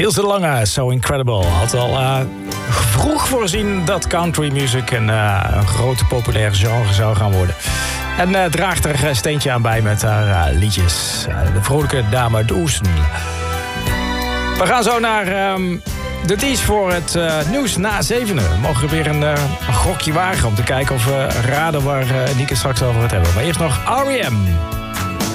Ilse Lange, So Incredible. Had al vroeg voorzien dat country music een grote populaire genre zou gaan worden. En draagt er een steentje aan bij met haar liedjes. De vrolijke dame Doesen. We gaan zo naar de tease voor het nieuws na 7:00. We mogen weer een gokje wagen om te kijken of we raden waar Nieke straks over het hebben. Maar eerst nog R.E.M.